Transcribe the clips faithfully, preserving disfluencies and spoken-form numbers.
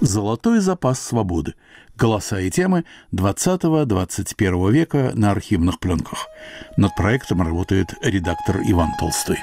Золотой запас свободы. Голоса и темы двадцатого-двадцать первого века на архивных пленках. Над проектом работает редактор Иван Толстой.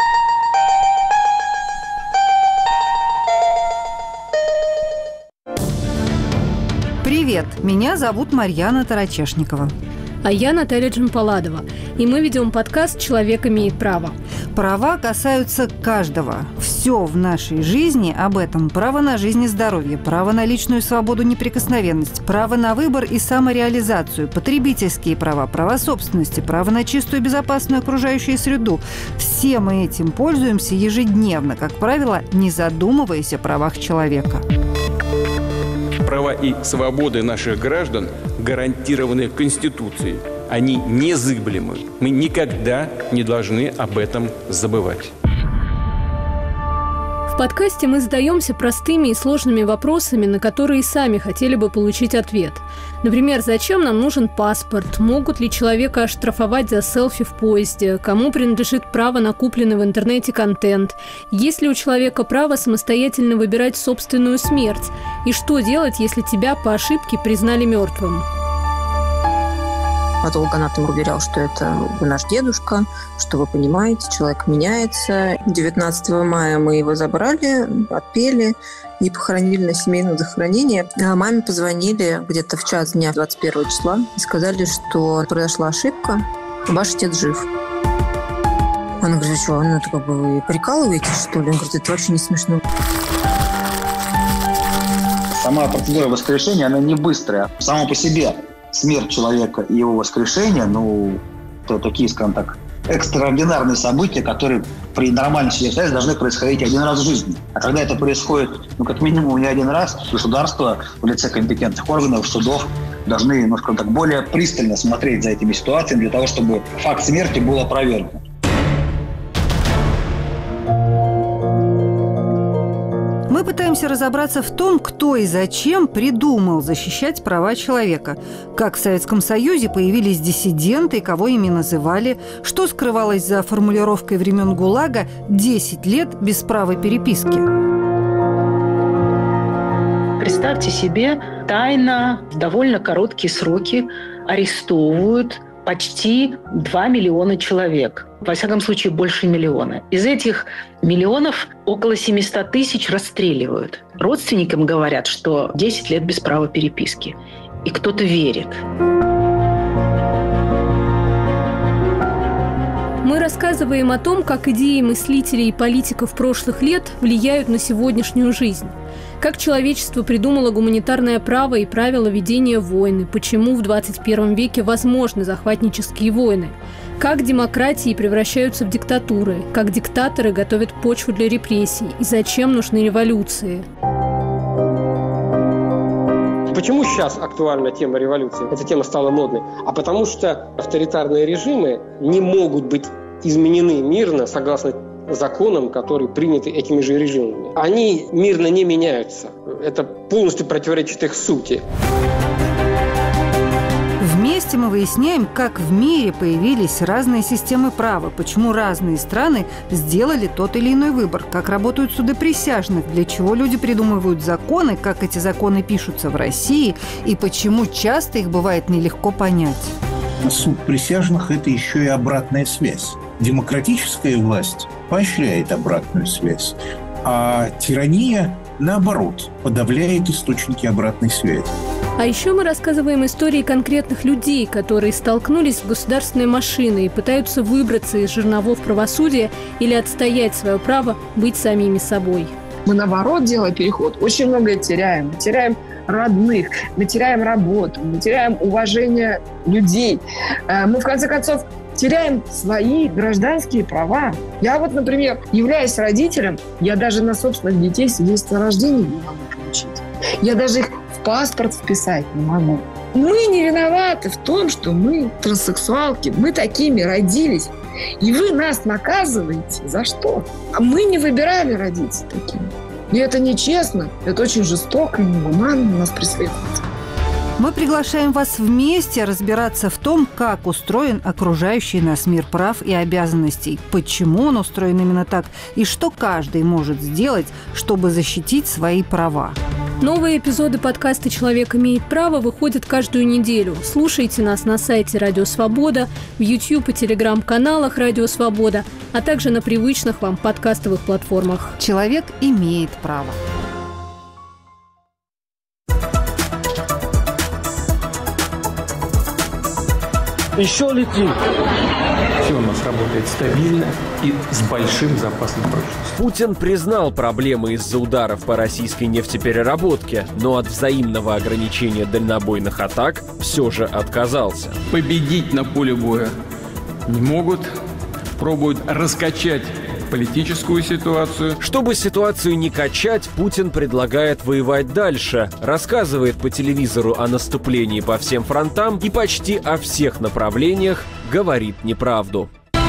Привет, меня зовут Марьяна Тарачешникова. А я Наталья Джампаладова. И мы ведем подкаст «Человек имеет право». Права касаются каждого. Все в нашей жизни об этом. Право на жизнь и здоровье, право на личную свободу, неприкосновенность, право на выбор и самореализацию, потребительские права, права собственности, право на чистую и безопасную окружающую среду. Все мы этим пользуемся ежедневно, как правило, не задумываясь о правах человека. Права и свободы наших граждан гарантированы Конституцией. Они незыблемы. Мы никогда не должны об этом забывать. В подкасте мы задаемся простыми и сложными вопросами, на которые сами хотели бы получить ответ. Например, зачем нам нужен паспорт? Могут ли человека оштрафовать за селфи в поезде? Кому принадлежит право на купленный в интернете контент? Есть ли у человека право самостоятельно выбирать собственную смерть? И что делать, если тебя по ошибке признали мертвым? Патологоанатом уверял, что это наш дедушка, что вы понимаете, человек меняется. девятнадцатого мая мы его забрали, отпели и похоронили на семейном захоронении. А маме позвонили где-то в час дня двадцать первого числа и сказали, что произошла ошибка, ваш отец жив. Она говорит, что, ну, это как бы вы прикалываетесь, что ли? Он говорит, это вообще не смешно. Сама процедура воскрешения, она не быстрая. Само по себе смерть человека и его воскрешение, ну, это такие, скажем так, экстраординарные события, которые при нормальной ситуации должны происходить один раз в жизни. А когда это происходит, ну, как минимум, не один раз, государство в лице компетентных органов, судов должны, ну, скажем так, более пристально смотреть за этими ситуациями для того, чтобы факт смерти был опровергнут. Мы пытаемся разобраться в том, кто и зачем придумал защищать права человека. Как в Советском Союзе появились диссиденты и кого ими называли, что скрывалось за формулировкой времен ГУЛАГа «десять лет без права переписки». Представьте себе, тайно в довольно короткие сроки арестовывают почти два миллиона человек. Во всяком случае, больше миллиона. Из этих миллионов около семьсот тысяч расстреливают. Родственникам говорят, что десять лет без права переписки. И кто-то верит. Мы рассказываем о том, как идеи мыслителей и политиков прошлых лет влияют на сегодняшнюю жизнь. Как человечество придумало гуманитарное право и правила ведения войны, почему в двадцать первом веке возможны захватнические войны, как демократии превращаются в диктатуры, как диктаторы готовят почву для репрессий и зачем нужны революции. Почему сейчас актуальна тема революции? Эта тема стала модной. А потому что авторитарные режимы не могут быть изменены мирно согласно законам, которые приняты этими же режимами. Они мирно не меняются. Это полностью противоречит их сути. Вместе мы выясняем, как в мире появились разные системы права, почему разные страны сделали тот или иной выбор, как работают суды присяжных, для чего люди придумывают законы, как эти законы пишутся в России и почему часто их бывает нелегко понять. Суд присяжных – это еще и обратная связь. Демократическая власть поощряет обратную связь, а тирания, наоборот, подавляет источники обратной связи. А еще мы рассказываем истории конкретных людей, которые столкнулись с государственной машиной и пытаются выбраться из жерновов правосудия или отстоять свое право быть самими собой. Мы, наоборот, делая переход, очень многое теряем. Мы теряем родных, мы теряем работу, мы теряем уважение людей. Мы, в конце концов, теряем свои гражданские права. Я вот, например, являясь родителем, я даже на собственных детей свидетельство о рождении не могу получить. Я даже их в паспорт вписать не могу. Мы не виноваты в том, что мы транссексуалки, мы такими родились. И вы нас наказываете за что? А мы не выбирали родиться такими. И это нечестно, это очень жестоко и негуманно нас преследует. Мы приглашаем вас вместе разбираться в том, как устроен окружающий нас мир прав и обязанностей, почему он устроен именно так и что каждый может сделать, чтобы защитить свои права. Новые эпизоды подкаста «Человек имеет право» выходят каждую неделю. Слушайте нас на сайте «Радио Свобода», в YouTube и Telegram-каналах «Радио Свобода», а также на привычных вам подкастовых платформах. Человек имеет право. Еще летим. Все у нас работает стабильно и с большим запасом прочности. Путин признал проблемы из-за ударов по российской нефтепереработке, но от взаимного ограничения дальнобойных атак все же отказался. Победить на поле боя не могут, пробуют раскачать политическую ситуацию. Чтобы ситуацию не качать, Путин предлагает воевать дальше, рассказывает по телевизору о наступлении по всем фронтам и почти о всех направлениях говорит неправду.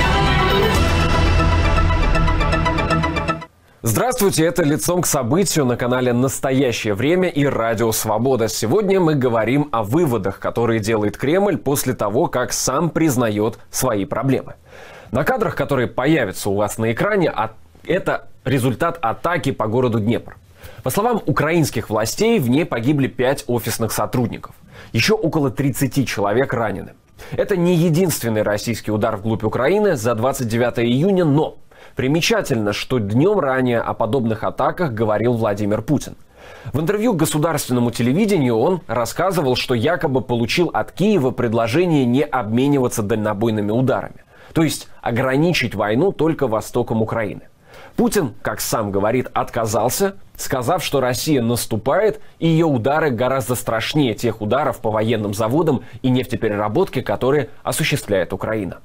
Здравствуйте, это «Лицом к событию» на канале «Настоящее время» и «Радио Свобода». Сегодня мы говорим о выводах, которые делает Кремль после того, как сам признает свои проблемы. На кадрах, которые появятся у вас на экране, это результат атаки по городу Днепр. По словам украинских властей, в ней погибли пять офисных сотрудников. Еще около тридцати человек ранены. Это не единственный российский удар вглубь Украины за двадцать девятое июня, но примечательно, что днем ранее о подобных атаках говорил Владимир Путин. В интервью государственному телевидению он рассказывал, что якобы получил от Киева предложение не обмениваться дальнобойными ударами. То есть ограничить войну только востоком Украины. Путин, как сам говорит, отказался, сказав, что Россия наступает, и ее удары гораздо страшнее тех ударов по военным заводам и нефтепереработке, которые осуществляет Украина.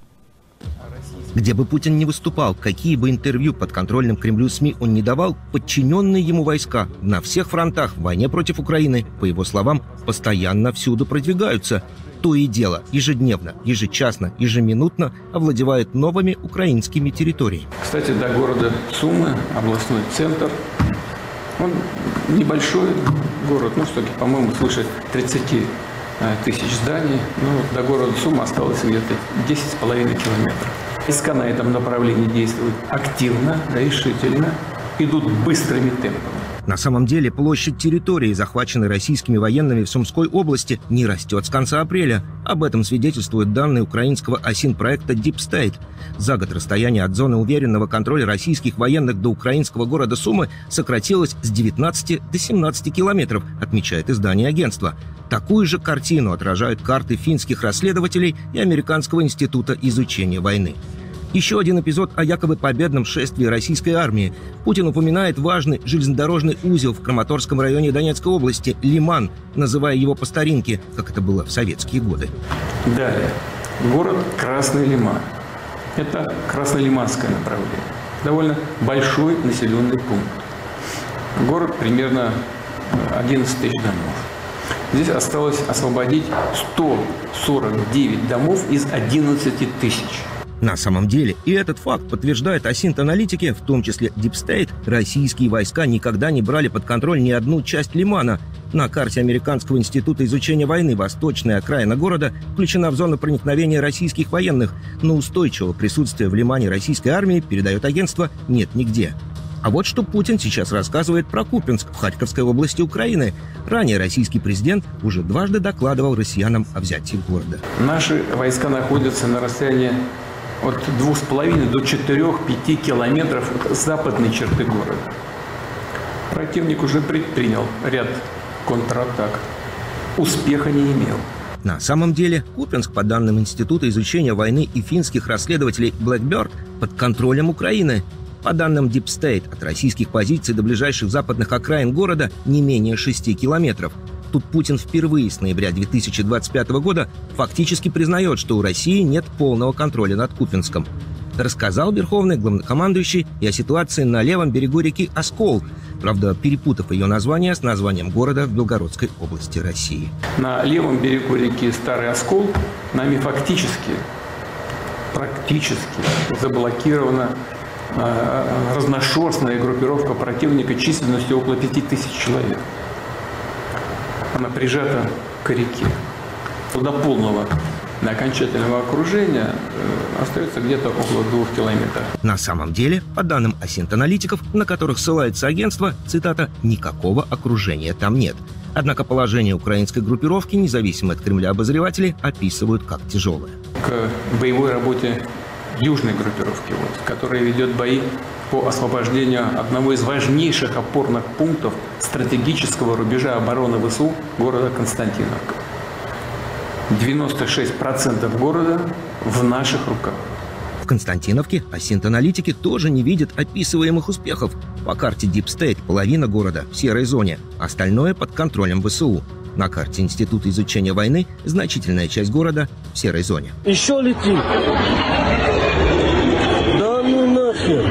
Где бы Путин ни выступал, какие бы интервью под контрольным Кремлю СМИ он не давал, подчиненные ему войска на всех фронтах в войне против Украины, по его словам, постоянно всюду продвигаются. То и дело, ежедневно, ежечасно, ежеминутно овладевает новыми украинскими территориями. Кстати, до города Сумы, областной центр, он небольшой город, ну что-то, по-моему, свыше тридцати тысяч зданий. Ну, до города Сумы осталось где-то десять с половиной километров. Войска на этом направлении действуют активно, решительно, идут быстрыми темпами. На самом деле площадь территории, захваченной российскими военными в Сумской области, не растет с конца апреля. Об этом свидетельствуют данные украинского ОСИН-проекта Deep State. За год расстояние от зоны уверенного контроля российских военных до украинского города Сумы сократилось с девятнадцати до семнадцати километров, отмечает издание агентства. Такую же картину отражают карты финских расследователей и Американского института изучения войны. Еще один эпизод о якобы победном шествии российской армии. Путин упоминает важный железнодорожный узел в Краматорском районе Донецкой области – Лиман, называя его по старинке, как это было в советские годы. Далее. Город Красный Лиман. Это Краснолиманское направление. Довольно большой населенный пункт. Город примерно одиннадцать тысяч домов. Здесь осталось освободить сто сорок девять домов из одиннадцати тысяч. На самом деле, и этот факт подтверждает ОСИНТ-аналитики, в том числе Deep State, российские войска никогда не брали под контроль ни одну часть Лимана. На карте Американского института изучения войны восточная окраина города включена в зону проникновения российских военных, но устойчивого присутствия в Лимане российской армии, передает агентство, нет нигде. А вот что Путин сейчас рассказывает про Купянск в Харьковской области Украины. Ранее российский президент уже дважды докладывал россиянам о взятии города. Наши войска находятся на расстоянии от двух с половиной до четырёх-пяти километров от западной черты города. Противник уже предпринял ряд контратак. Успеха не имел. На самом деле, Купянск, по данным Института изучения войны и финских расследователей Blackbird, под контролем Украины. По данным Deep State, от российских позиций до ближайших западных окраин города не менее шести километров. Тут Путин впервые с ноября две тысячи двадцать пятого года фактически признает, что у России нет полного контроля над Купянском. Рассказал верховный главнокомандующий и о ситуации на левом берегу реки Оскол, правда, перепутав ее название с названием города в Белгородской области России. На левом берегу реки Старый Оскол нами фактически, практически заблокирована э, разношерстная группировка противника численностью около пяти тысяч человек. Она прижата к реке. До полного до окончательного окружения остается где-то около двух километров. На самом деле, по данным осинт-аналитиков, на которых ссылается агентство, цитата, «никакого окружения там нет». Однако положение украинской группировки, независимо от Кремля обозреватели, описывают как тяжелое. К боевой работе южной группировки, вот, которая ведет бои по освобождению одного из важнейших опорных пунктов стратегического рубежа обороны ВСУ города Константиновка. девяносто шесть процентов города в наших руках. В Константиновке осинт-аналитики тоже не видят описываемых успехов. По карте Deep State половина города в серой зоне, остальное под контролем ВСУ. На карте Института изучения войны значительная часть города в серой зоне. Еще летит. Да ну нахер.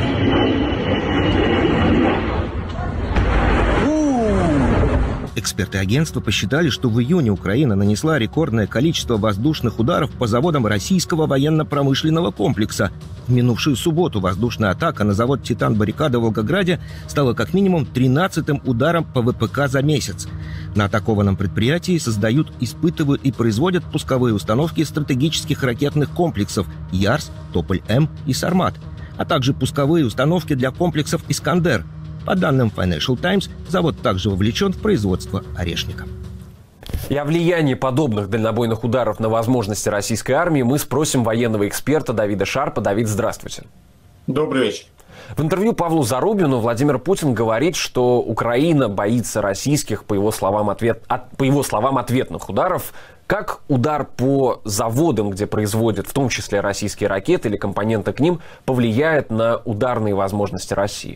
Эксперты агентства посчитали, что в июне Украина нанесла рекордное количество воздушных ударов по заводам российского военно-промышленного комплекса. В минувшую субботу воздушная атака на завод «Титан-Баррикада» в Волгограде стала как минимум тринадцатым ударом по ВПК за месяц. На атакованном предприятии создают, испытывают и производят пусковые установки стратегических ракетных комплексов «Ярс», «Тополь-М» и «Сармат», а также пусковые установки для комплексов «Искандер». По данным Financial Times, завод также вовлечен в производство орешника. И о влиянии подобных дальнобойных ударов на возможности российской армии мы спросим военного эксперта Давида Шарпа. Давид, здравствуйте. Добрый вечер. В интервью Павлу Зарубину Владимир Путин говорит, что Украина боится российских, по его словам, ответ, от, по его словам, ответных ударов. Как удар по заводам, где производят в том числе российские ракеты или компоненты к ним, повлияет на ударные возможности России?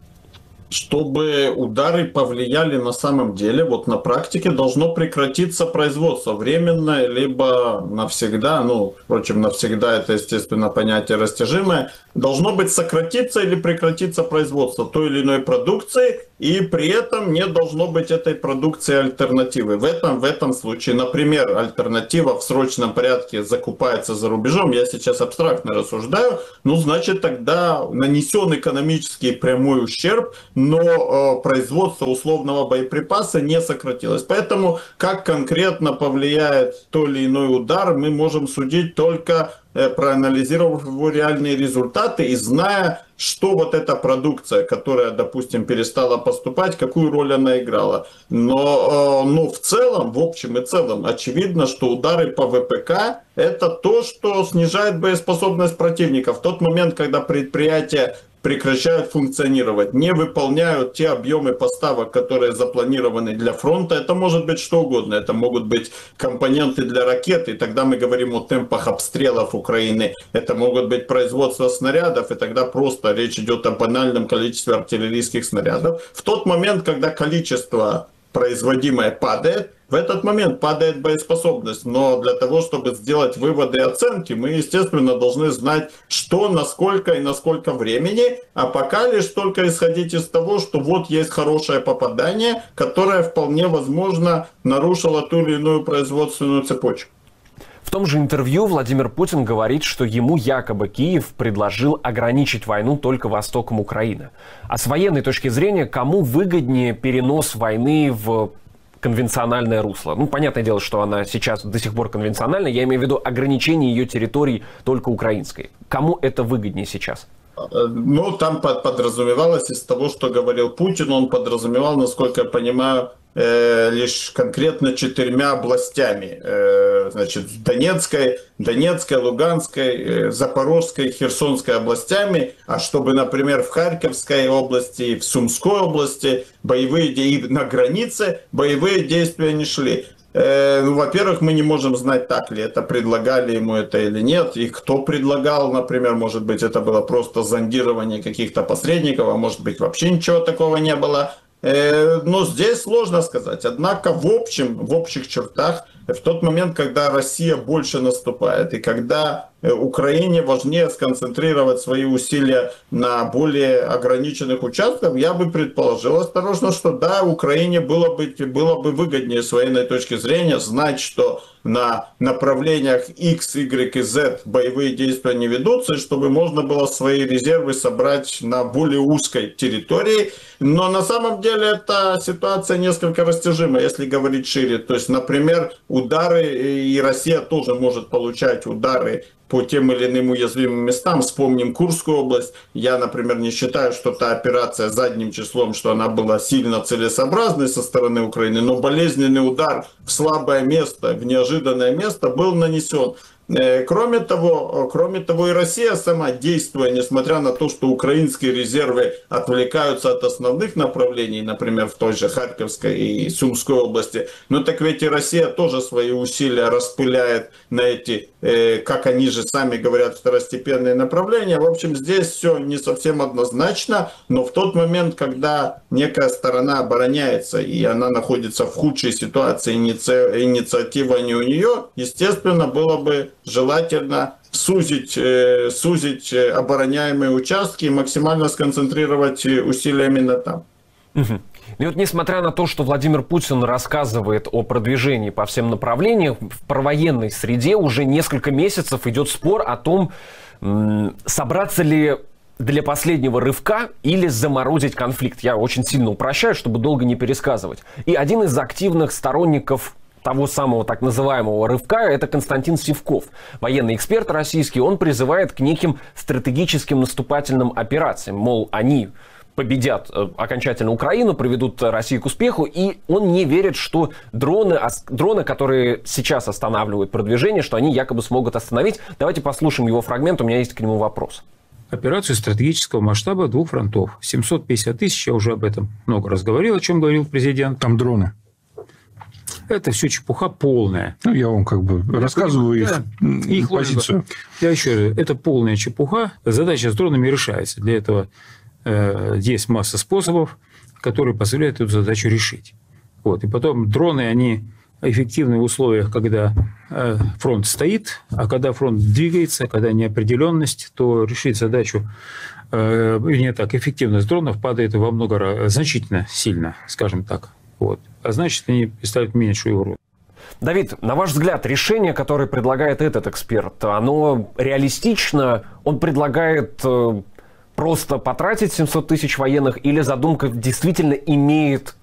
Чтобы удары повлияли на самом деле, вот на практике должно прекратиться производство временно, либо навсегда, ну, впрочем, навсегда это, естественно, понятие растяжимое, должно быть сократиться или прекратиться производство той или иной продукции, и при этом не должно быть этой продукции альтернативы. В этом, в этом случае, например, альтернатива в срочном порядке закупается за рубежом, я сейчас абстрактно рассуждаю, ну, значит, тогда нанесен экономический прямой ущерб, но э, производство условного боеприпаса не сократилось. Поэтому как конкретно повлияет то или иной удар, мы можем судить только э, проанализировав его реальные результаты и зная, что вот эта продукция, которая, допустим, перестала поступать, какую роль она играла. Но, э, но в целом, в общем и целом, очевидно, что удары по ВПК – это то, что снижает боеспособность противника. В тот момент, когда предприятия прекращают функционировать, не выполняют те объемы поставок, которые запланированы для фронта. Это может быть что угодно. Это могут быть компоненты для ракет, и тогда мы говорим о темпах обстрелов Украины. Это могут быть производство снарядов, и тогда просто речь идет о банальном количестве артиллерийских снарядов. В тот момент, когда количество производимое падает, в этот момент падает боеспособность. Но для того, чтобы сделать выводы и оценки, мы, естественно, должны знать, что, насколько и на сколько времени, а пока лишь только исходить из того, что вот есть хорошее попадание, которое вполне возможно нарушило ту или иную производственную цепочку. В том же интервью Владимир Путин говорит, что ему якобы Киев предложил ограничить войну только востоком Украины. А с военной точки зрения, кому выгоднее перенос войны в конвенциональное русло? Ну, понятное дело, что она сейчас до сих пор конвенциональная. Я имею в виду ограничение ее территорий только украинской. Кому это выгоднее сейчас? Ну, там подразумевалось из того, что говорил Путин, он подразумевал, насколько я понимаю, э, лишь конкретно четырьмя областями. Э, значит, Донецкой, Донецкой, Луганской, э, Запорожской, Херсонской областями. А чтобы, например, в Харьковской области, в Сумской области боевые действия на границе, боевые действия не шли. Ну, во-первых, мы не можем знать, так ли это, предлагали ему это или нет, и кто предлагал, например, может быть, это было просто зондирование каких-то посредников, а может быть, вообще ничего такого не было. Но здесь сложно сказать. Однако, в общем, в общих чертах, в тот момент, когда Россия больше наступает, и когда Украине важнее сконцентрировать свои усилия на более ограниченных участках, я бы предположил осторожно, что да, Украине было бы, было бы выгоднее с военной точки зрения знать, что на направлениях X, Y и Z боевые действия не ведутся, чтобы можно было свои резервы собрать на более узкой территории. Но на самом деле эта ситуация несколько растяжима, если говорить шире. То есть, например, удары, и Россия тоже может получать удары по тем или иным уязвимым местам. Вспомним Курскую область. Я, например, не считаю, что та операция задним числом, что она была сильно целесообразной со стороны Украины, но болезненный удар в слабое место, в неожиданное место был нанесен. Кроме того, кроме того, и Россия сама, действуя, несмотря на то, что украинские резервы отвлекаются от основных направлений, например, в той же Харьковской и Сумской области, но так ведь и Россия тоже свои усилия распыляет на эти, как они же сами говорят, второстепенные направления. В общем, здесь все не совсем однозначно, но в тот момент, когда некая сторона обороняется и она находится в худшей ситуации, инициатива не у нее, естественно, было бы желательно сузить, э, сузить обороняемые участки и максимально сконцентрировать усилия именно там. Угу. И вот несмотря на то, что Владимир Путин рассказывает о продвижении по всем направлениям, в провоенной среде уже несколько месяцев идет спор о том, собраться ли для последнего рывка или заморозить конфликт. Я очень сильно упрощаю, чтобы долго не пересказывать. И один из активных сторонников того самого так называемого рывка, это Константин Сивков, военный эксперт российский. Он призывает к неким стратегическим наступательным операциям. Мол, они победят окончательно Украину, приведут Россию к успеху, и он не верит, что дроны, дроны, которые сейчас останавливают продвижение, что они якобы смогут остановить. Давайте послушаем его фрагмент, у меня есть к нему вопрос. Операцию стратегического масштаба двух фронтов. семьсот пятьдесят тысяч, я уже об этом много раз говорил, о чем говорил президент. Там дроны. Это все чепуха полная. Ну, я вам как бы рассказываю да, их, их позицию. Я еще раз, это полная чепуха. Задача с дронами решается. Для этого э, есть масса способов, которые позволяют эту задачу решить. Вот. И потом дроны, они эффективны в условиях, когда э, фронт стоит, а когда фронт двигается, когда неопределенность, то решить задачу, э, не так, эффективность дронов падает во много раз, значительно сильно, скажем так. Вот. А значит, они представляют меньшую угрозу. Давид, на ваш взгляд, решение, которое предлагает этот эксперт, оно реалистично? Он предлагает э, просто потратить семьсот тысяч военных или задумка действительно имеет